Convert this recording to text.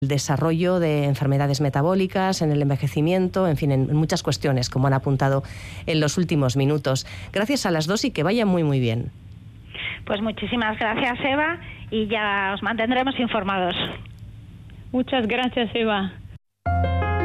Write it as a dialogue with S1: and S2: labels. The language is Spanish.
S1: desarrollo de enfermedades metabólicas, en el envejecimiento, en fin, en muchas cuestiones, como han apuntado en los últimos minutos. Gracias a las dos y que vayan muy, muy bien.
S2: Pues muchísimas gracias, Eva, y ya os mantendremos informados.
S3: Muchas gracias, Eva.